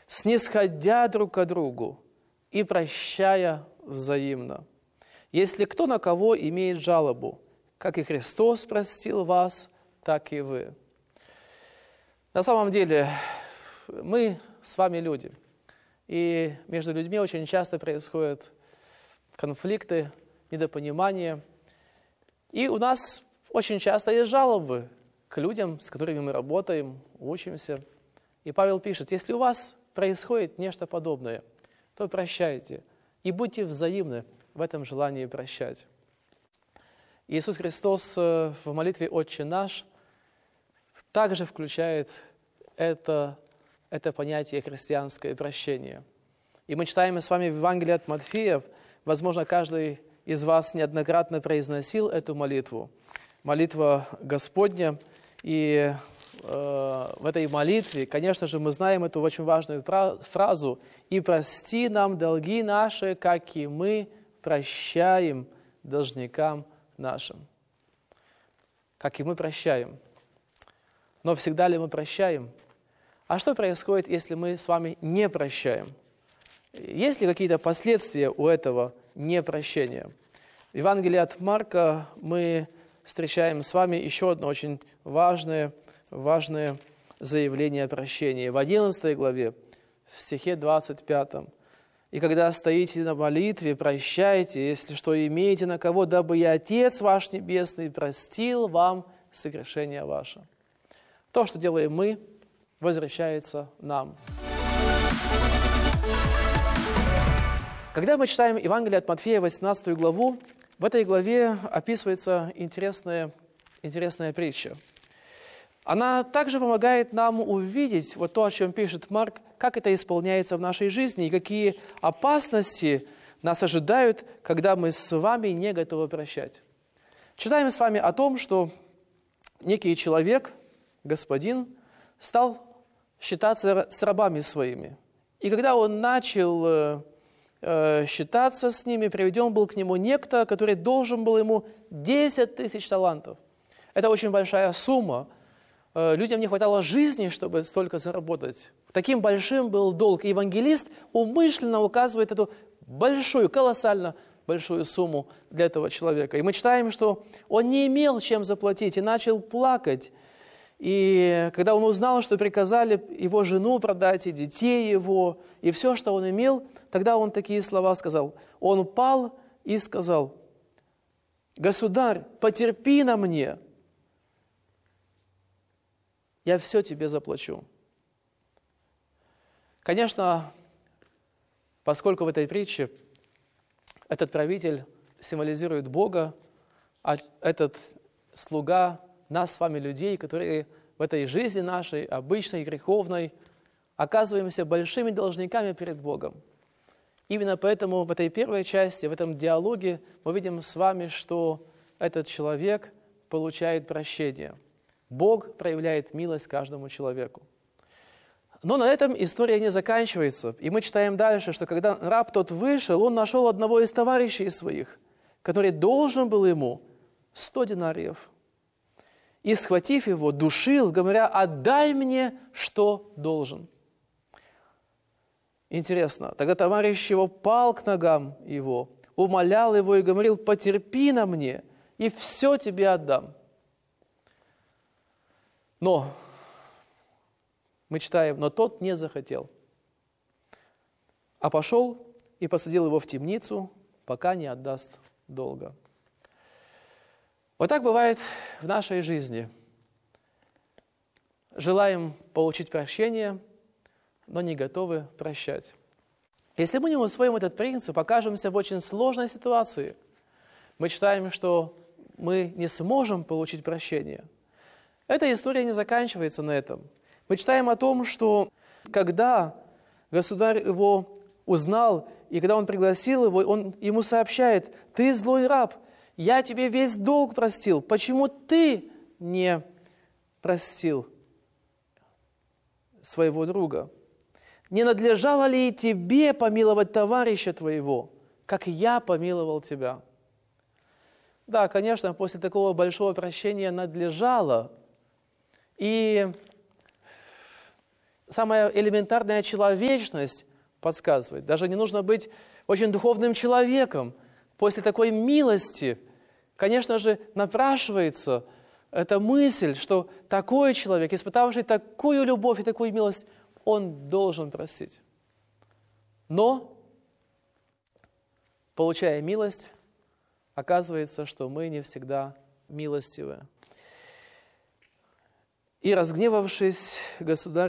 снисходя друг к другу и прощая взаимно. Если кто на кого имеет жалобу, как и Христос простил вас, так и вы». На самом деле, мы с вами люди, и между людьми очень часто происходят конфликты, недопонимания, и у нас очень часто есть жалобы к людям, с которыми мы работаем, учимся. И Павел пишет: если у вас происходит нечто подобное, то прощайте и будьте взаимны в этом желании прощать. Иисус Христос в молитве «Отче наш» также включает это понятие христианское прощение. И мы читаем с вами в Евангелии от Матфея, возможно, каждый из вас неоднократно произносил эту молитву. Молитва Господня. И в этой молитве, конечно же, мы знаем эту очень важную фразу: «И прости нам долги наши, как и мы прощаем должникам нашим». Как и мы прощаем. Но всегда ли мы прощаем? А что происходит, если мы с вами не прощаем? Есть ли какие-то последствия у этого непрощения? В Евангелии от Марка мы встречаем с вами еще одно очень важное заявление о прощении. В 11 главе, в стихе 25. «И когда стоите на молитве, прощайте, если что имеете на кого, дабы и Отец ваш Небесный простил вам согрешения ваши». То, что делаем мы, возвращается нам. Когда мы читаем Евангелие от Матфея, 18 главу, в этой главе описывается интересная притча. Она также помогает нам увидеть вот то, о чем пишет Марк, как это исполняется в нашей жизни и какие опасности нас ожидают, когда мы с вами не готовы прощать. Читаем с вами о том, что некий человек, господин, стал считаться с рабами своими. И когда он начал считаться с ними, приведен был к нему некто, который должен был ему 10 тысяч талантов. Это очень большая сумма. Людям не хватало жизни, чтобы столько заработать. Таким большим был долг. И евангелист умышленно указывает эту большую, колоссально большую сумму для этого человека. И мы читаем, что он не имел чем заплатить и начал плакать. И когда он узнал, что приказали его жену продать, и детей его, и все, что он имел, тогда он такие слова сказал. Он пал и сказал: «Государь, потерпи на мне, я все тебе заплачу». Конечно, поскольку в этой притче этот правитель символизирует Бога, а этот слуга нас с вами, людей, которые в этой жизни нашей, обычной, греховной, оказываемся большими должниками перед Богом. Именно поэтому в этой первой части, в этом диалоге мы видим с вами, что этот человек получает прощение. Бог проявляет милость каждому человеку. Но на этом история не заканчивается. И мы читаем дальше, что когда раб тот вышел, он нашел одного из товарищей своих, который должен был ему 100 денариев. И, схватив его, душил, говоря: «Отдай мне, что должен». Интересно, тогда товарищ его пал к ногам его, умолял его и говорил: «Потерпи на мне, и все тебе отдам». Но, мы читаем, но тот не захотел, а пошел и посадил его в темницу, пока не отдаст долга. Вот так бывает в нашей жизни. Желаем получить прощение, но не готовы прощать. Если мы не усвоим этот принцип, окажемся в очень сложной ситуации. Мы читаем, что мы не сможем получить прощение. Эта история не заканчивается на этом. Мы читаем о том, что когда государь его узнал, и когда он пригласил его, он ему сообщает: «Ты злой раб, я тебе весь долг простил. Почему ты не простил своего друга? Не надлежало ли и тебе помиловать товарища твоего, как я помиловал тебя?» Да, конечно, после такого большого прощения надлежало. И самая элементарная человечность подсказывает. Даже не нужно быть очень духовным человеком. После такой милости, конечно же, напрашивается эта мысль, что такой человек, испытавший такую любовь и такую милость, он должен простить. Но, получая милость, оказывается, что мы не всегда милостивы. И разгневавшись, государь